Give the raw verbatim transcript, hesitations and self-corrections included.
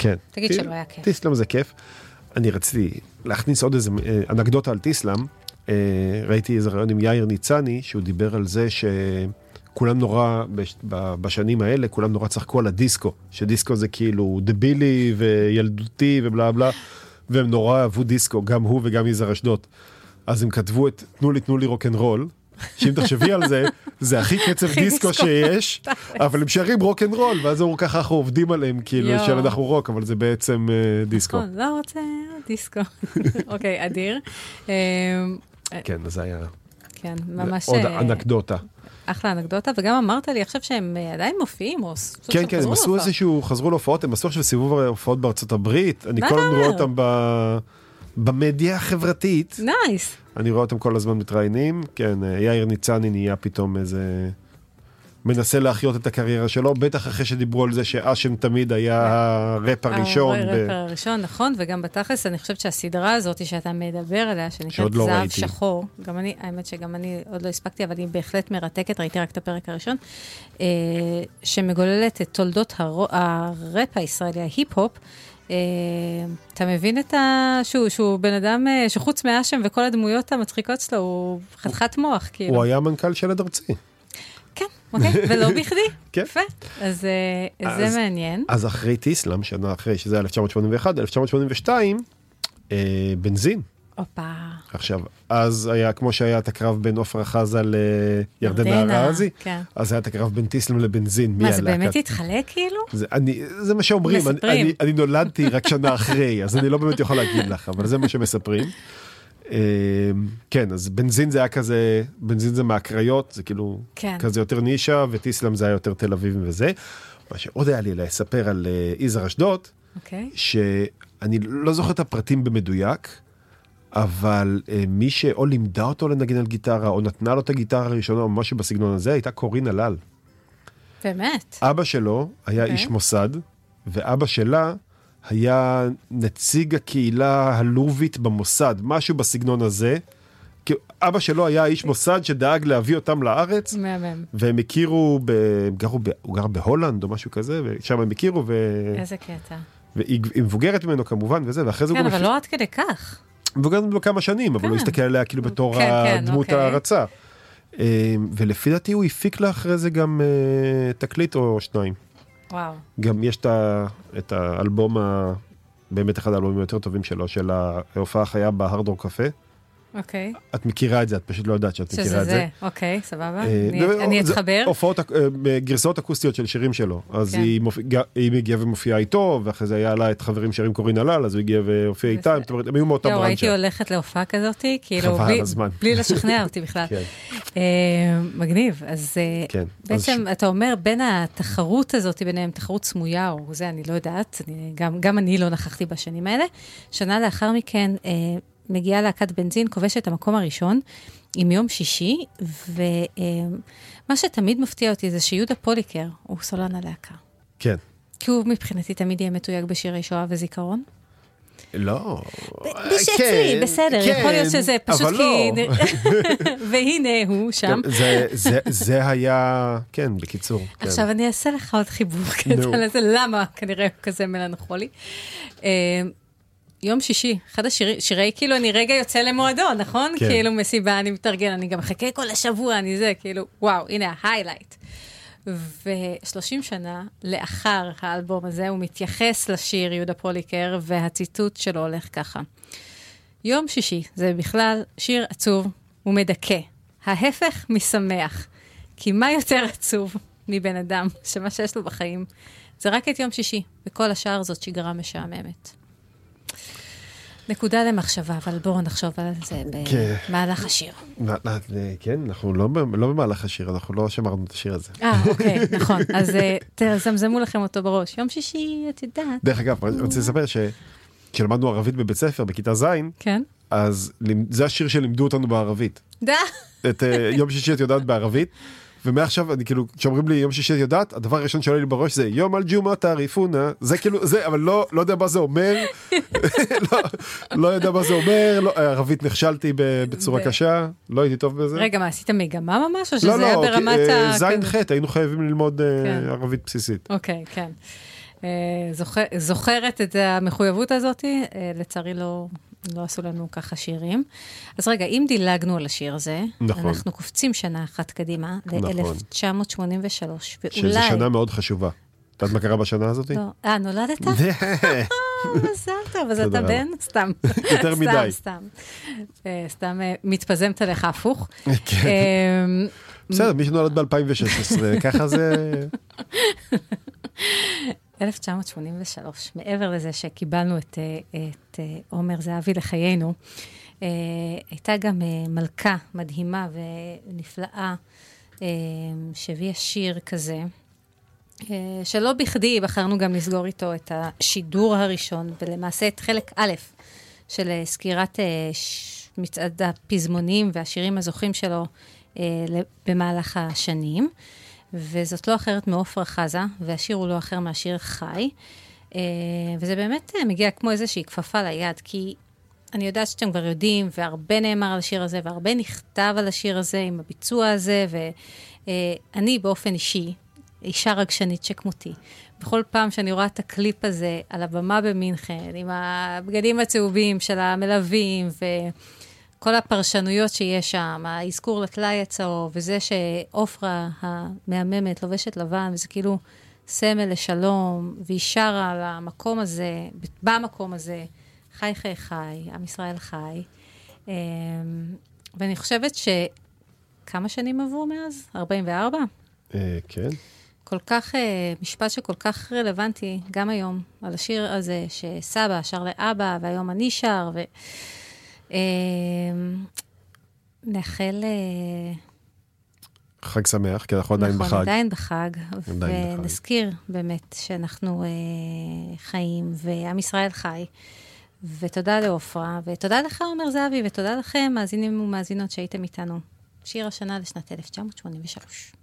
כן. תגיד שלא היה כיף. טיסלאם זה כיף. אני רציתי להכניס עוד איזה אנקדוטה על טיסלאם. ראיתי איזה רעיון עם יאיר ניצני, שהוא דיבר על זה שכולם נורא, בשנים האלה, כולם נורא צחקו על הדיסקו, שדיסקו זה כאילו דבילי וילדותי ובלה בלה, והם נורא אהבו דיסקו, גם הוא וגם יזהר אשדוד. אז הם כתבו את תנו לי, תנו לי רוק'נ'רול, שאם תחשבי על זה, זה הכי קצב דיסקו שיש, אבל הם שרים רוק'נ'רול, ואז אמרו ככה אנחנו עובדים עליהם, כאילו שאנחנו רוק, אבל זה בעצם דיסקו. נכון, לא רוצה דיסקו. אוקיי, אדיר. כן, אז זה היה... כן, ממש... עוד אנקדוטה. אחלה אנקדוטה, וגם אמרת לי עכשיו שהם עדיין מופיעים, או סוג כן, כן, הם עשו איזשהו, חזרו להופעות, הם עשו עכשיו סיבוב הופעות בארצות הברית, אני כל הזמן רואה אותם במדיה החברתית. נייס. אני רואה אותם כל הזמן מתראיינים, כן, יאיר ניצני נהיה פתאום איזה... מנסה להחיות את הקריירה שלו, בטח אחרי שדיברו על זה שאשם תמיד היה הראפ הראשון. הראפ הראשון, נכון, וגם בתכלס, אני חושבת שהסדרה הזאת שאתה מדבר עליה, שנקראת זהב שחור, גם אני, האמת שגם אני עוד לא הספקתי, אבל היא בהחלט מרתקת, ראיתי רק את הפרק הראשון, שמגוללת את תולדות הראפ הישראלי, ההיפ-הופ, אתה מבין את ה... שהוא בן אדם שחוץ מאשם וכל הדמויות המצחיקות שלו, הוא חתיכת מוח, כאילו. הוא היה מנכ"ל של ארצי. כן, אוקיי, ולא בכדי. יפה. אז זה מעניין. אז אחרי טיסלאם, שנה אחרי, שזה אלף תשע מאות שמונים ואחת, אלף תשע מאות שמונים ושתיים, בנזין. אופה. עכשיו, אז היה, כמו שהיה את הקרב בין עופרה חזה לירדנה ארזי, אז היה את הקרב בין טיסלאם לבנזין. מה, זה באמת התחלק כאילו? זה מה שאומרים. אני נולדתי רק שנה אחרי, אז אני לא באמת יכול להגיד לך, אבל זה מה שמספרים. כן, אז בנזין זה היה כזה, בנזין זה מהקריות, זה כאילו כזה יותר נישה, וטיסלאם זה היה יותר תל אביב וזה. מה שעוד היה לי לספר על יזהר אשדוד, שאני לא זוכר את הפרטים במדויק, אבל מי שאו לימדה אותו לנגן על גיטרה, או נתנה לו את הגיטרה הראשונה, או משהו בסגנון הזה, הייתה קורין הלל. באמת? אבא שלו היה איש מוסד, ואבא שלה היה נציג הקהילה הלובית במוסד, משהו בסגנון הזה. אבא שלו היה איש מוסד שדאג להביא אותם לארץ, מהמם. והם הכירו, הוא גר בהולנד או משהו כזה, ושם הם הכירו. איזה קטע. והיא מבוגרת ממנו כמובן, וזה, ואחרי זה... כן, אבל לא עד כדי כך. מבוגרת ממנו כמה שנים, אבל הוא הסתכל עליה כאילו בתור הדמות ההרצה. ולפי דעתי הוא הפיק לה אחרי זה גם תקליט או שניים. וואו. גם יש את האלבום, באמת אחד האלבומים היותר טובים שלו, של ההופעה החיה בהרד רוק קפה. אוקיי. את מכירה את זה, את פשוט לא יודעת שאת מכירה את זה. שזה זה, אוקיי, סבבה. אני אתחבר. הופעות, גרסאות אקוסטיות של שירים שלו. אז היא מגיעה ומופיעה איתו, ואחרי זה היה לה את חברים שרים קורין הלל, אז הוא הגיע והופיע איתה, הם היו מאותה ברנצ'ה. הייתי הולכת להופעה כזאת, כאילו, בלי לשכנע אותי בכלל. מגניב. אז בעצם אתה אומר, בין התחרות הזאת, ביניהם תחרות סמויה, או זה, אני לא יודעת, גם אני לא נכחתי בשנים האלה. שנה לאחר מכן, מגיעה להקת בנזין, כובש את המקום הראשון, עם יום שישי, ומה שתמיד מפתיע אותי זה שיהודה פוליקר, הוא סולן הלהקה. כן. כי הוא מבחינתי תמיד יהיה מתויג בשירי שואה וזיכרון. לא. בשצרי, בסדר, יכול להיות שזה פשוט כי... והנה הוא שם. זה היה, כן, בקיצור. עכשיו אני אעשה לך עוד חיבור, למה כנראה כזה מלנכולי. יום שישי, אחד השירי, שירי, כאילו אני רגע יוצא למועדון, נכון? כן. כאילו מסיבה, אני מתארגן, אני גם מחכה כל השבוע, אני זה, כאילו, וואו, הנה ההיילייט. ו-שלושים שנה לאחר האלבום הזה, הוא מתייחס לשיר יהודה פוליקר, והציטוט שלו הולך ככה. יום שישי, זה בכלל שיר עצוב ומדכא. ההפך משמח. כי מה יותר עצוב מבן אדם, שמה שיש לו בחיים, זה רק את יום שישי, וכל השאר זאת שגרה משעממת. נקודה למחשבה, אבל בואו נחשוב על זה במהלך השיר. כן, אנחנו לא במהלך השיר, אנחנו לא שמרנו את השיר הזה. אה, אוקיי, נכון. אז תזמזמו לכם אותו בראש. יום שישי, את יודעת. דרך אגב, אני רוצה לספר שכשלמדנו ערבית בבית ספר, בכיתה ז', אז זה השיר שלימדו אותנו בערבית. דה. את יום שישי את יודעת בערבית. ומעכשיו, אני כאילו, כשאומרים לי יום שישי את יודעת, הדבר הראשון שעולה לי בראש זה יום על ג'ומה תעריפונה, זה כאילו, זה, אבל לא, לא יודע מה זה אומר, לא, לא יודע מה זה אומר, לא, ערבית נכשלתי בצורה קשה, לא הייתי טוב בזה. רגע, מה, עשית מגמה ממש, או שזה היה ברמת ה... זין חטא, היינו חייבים ללמוד ערבית בסיסית. אוקיי, כן. זוכר, זוכרת את המחויבות הזאת, לצערי לא, לא עשו לנו ככה שירים. אז רגע, אם דילגנו על השיר הזה, נכון. אנחנו קופצים שנה אחת קדימה, נכון. ל-אלף תשע מאות שמונים ושלוש, ואולי... שזו שנה מאוד חשובה. את יודעת מה קרה בשנה הזאת? לא. אה, נולדת? מזל טוב, אז אתה בן? סתם. יותר מדי. סתם, סתם. סתם מתפזמת עליך הפוך. בסדר, מי שנולד ב-אלפיים ושש עשרה, ככה זה... אלף תשע מאות שמונים ושלוש, מעבר לזה שקיבלנו את, את עומר זהבי לחיינו, הייתה גם מלכה מדהימה ונפלאה, שהביאה שיר כזה, שלא בכדי בחרנו גם לסגור איתו את השידור הראשון, ולמעשה את חלק א' של סקירת מצעד הפזמונים והשירים הזוכים שלו במהלך השנים, וזאת לא אחרת מעופרה חזה, והשיר הוא לא אחר מהשיר חי, וזה באמת מגיע כמו איזושהי כפפה ליד, כי אני יודעת שאתם כבר יודעים, והרבה נאמר על השיר הזה, והרבה נכתב על השיר הזה, עם הביצוע הזה, ואני באופן אישי, אישה רגשנית שכמותי. בכל פעם שאני רואה את הקליפ הזה על הבמה במינכן, עם הבגדים הצהובים של המלווים, וכל הפרשנויות שיש שם, האזכור לטלאי הצהוב, וזה שעופרה המהממת לובשת לבן, וזה כאילו סמל לשלום, והיא שרה על המקום הזה, במקום הזה, חי חי חי, עם ישראל חי. ואני חושבת שכמה שנים עברו מאז? ארבעים וארבע? כן. כל כך, משפט שכל כך רלוונטי, גם היום, על השיר הזה, שסבא שר לאבא, והיום אני שר, ונאחל... חג שמח, כי אנחנו עדיין בחג. אנחנו עדיין בחג, ונזכיר באמת שאנחנו חיים, ועם ישראל חי, ותודה לעופרה, ותודה לך עומר זהבי, ותודה לכם, מאזינים ומאזינות שהייתם איתנו. שיר השנה לשנת אלף תשע מאות שמונים ושלוש.